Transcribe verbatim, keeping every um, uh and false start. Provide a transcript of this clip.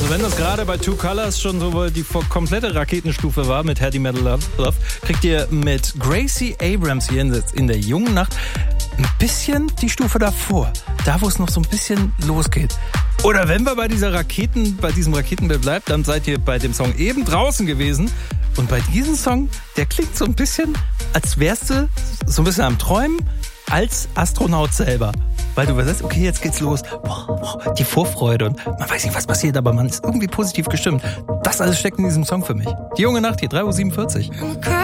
Also wenn das gerade bei Two Colors schon so die komplette Raketenstufe war mit Heavy Metal Love, kriegt ihr mit Gracie Abrams hier in, in der jungen Nacht ein bisschen die Stufe davor. Da, wo es noch so ein bisschen losgeht. Oder wenn wir bei dieser Raketen, bei diesem Raketenbild bleibt, dann seid ihr bei dem Song eben draußen gewesen. Und bei diesem Song, der klingt so ein bisschen, als wärst du so ein bisschen am Träumen als Astronaut selber. Weil du weißt, okay, jetzt geht's los. Boah, boah, die Vorfreude und man weiß nicht, was passiert, aber man ist irgendwie positiv gestimmt. Das alles steckt in diesem Song für mich. Die junge Nacht hier, drei Uhr siebenundvierzig.